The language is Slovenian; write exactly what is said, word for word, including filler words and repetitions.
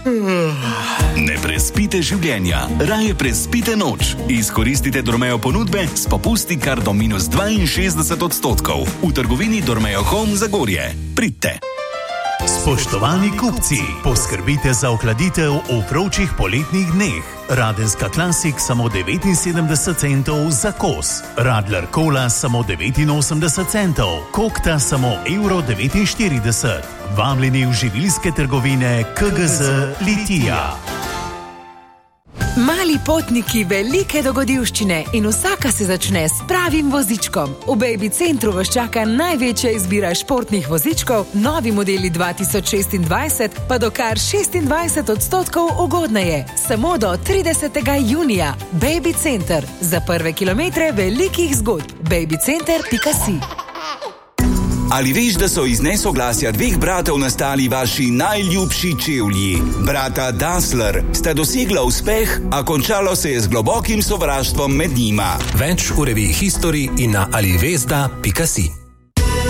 Ne prespite življenja, raje prespite noč. Izkoristite Dormeo ponudbe s popusti kar do minus dvainšestdeset odstotkov. V trgovini Dormeo Home Zagorje. Pridite. Spoštovani kupci, poskrbite za ohladitev v vročih poletnih dneh. Radenska Classic samo devetinsedemdeset centov za kos. Radler Cola samo devetinosemdeset centov. Kokta samo evro devetinštirideset. Vabljeni v živilske trgovine K G Z Litija. Mali potniki, velike dogodivščine in vsaka se začne s pravim vozičkom. V Baby Centru vas čaka največja izbira športnih vozičkov, novi modeli dva tisoč šestindvajset pa do kar šestindvajset odstotkov ugodneje. Samo do tridesetega junija. Baby Center. Za prve kilometre velikih zgodb. babycenter pika si. Ali veš, da so iz nesoglasja dveh bratov nastali vaši najljubši čevlji? Brata Dassler sta dosegla uspeh, a končalo se je z globokim sovraštvom med njima. Več v reviji History in na alivesda pika si.